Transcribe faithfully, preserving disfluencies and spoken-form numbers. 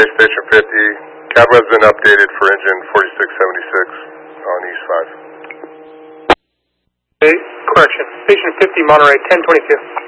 Monterey Station fifty. Cab has been updated for engine forty-six seventy-six on East five. Okay, correction. Station fifty, Monterey, ten twenty-two.